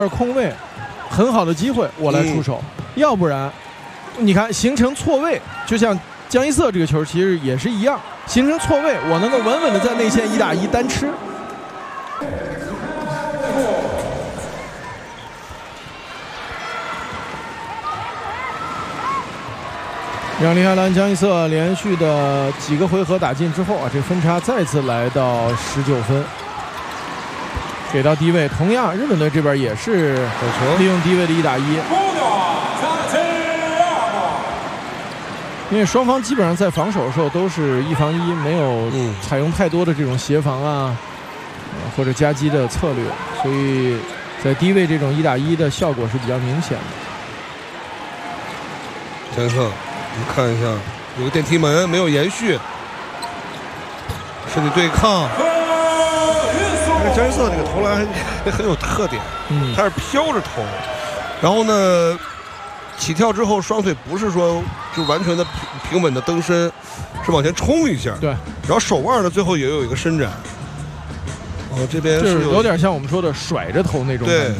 空位，很好的机会，我来出手。要不然，你看形成错位，就像江一瑟这个球其实也是一样，形成错位，我能够稳稳的在内线1打1单吃。让李海兰、江一瑟连续的几个回合打进之后啊，这分差再次来到19分。给到低位，同样日本队这边也是利用低位的1打1，因为双方基本上在防守的时候都是1防1，没有采用太多的这种协防啊，或者夹击的策略，所以在低位这种1打1的效果是比较明显的。 江一瑟，我们看一下，有个电梯门没有延续，身体对抗。江一瑟这个投篮还很有特点，他是飘着投，然后呢，起跳之后双腿不是说就完全的平稳的蹬身，是往前冲一下， 对， 然后手腕呢最后也有一个伸展，这边是有点像我们说的甩着投那种感觉。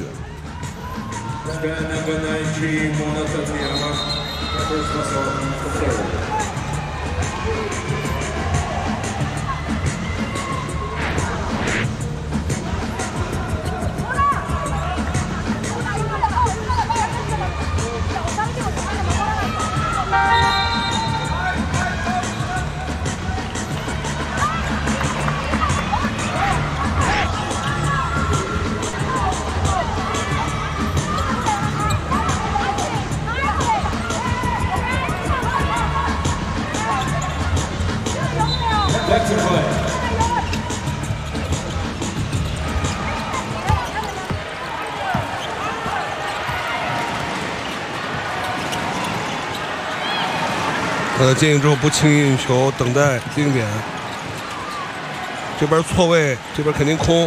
接应之后不轻易运球，等待定点。这边错位，这边肯定空。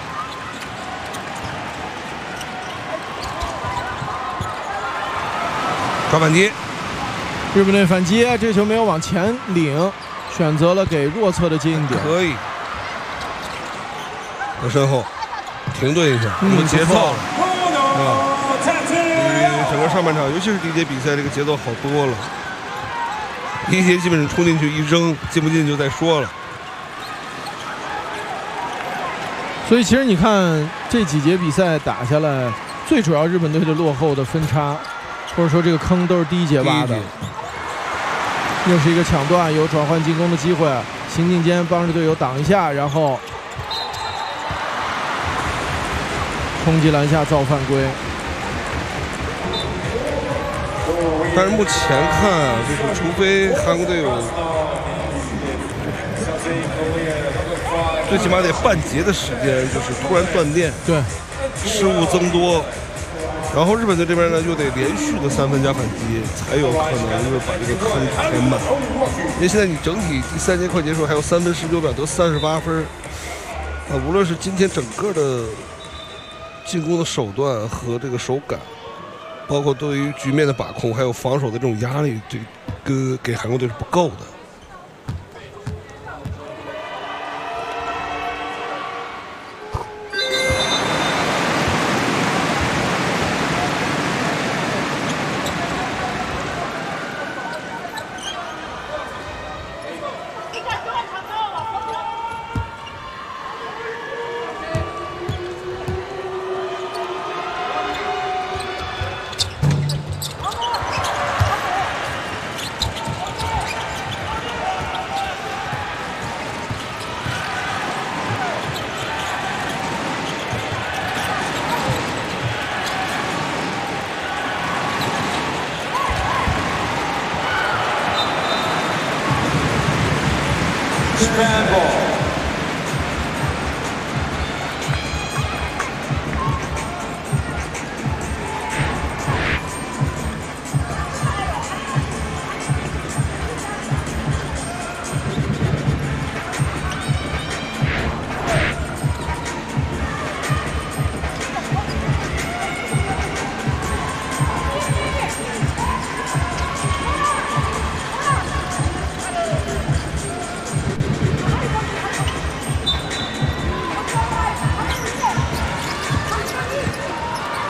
抓反击， 日本队反击，这球没有往前领，选择了给弱侧的接应点。 可以。在身后停顿一下，有节奏了。比整个上半场，尤其是第一节比赛，这个节奏好多了。第一节基本上冲进去一扔，进不进就再说了。 所以其实你看这几节比赛打下来，最主要日本队的落后的分差，或者说这个坑都是第一节挖的。又是一个抢断，有转换进攻的机会，行进间帮着队友挡一下，然后冲击篮下造犯规。 但是目前看啊，就是除非韩国队有最起码得半节的时间，就是突然断电， 对， 失误增多，然后日本队这边呢又得连续的3分加反击，才有可能就是把这个坑填满。因为现在你整体第3节快结束，还有3分19秒得38分，无论是今天整个的进攻的手段和这个手感，包括对于局面的把控，还有防守的这种压力，这个给韩国队是不够的。 Scramble.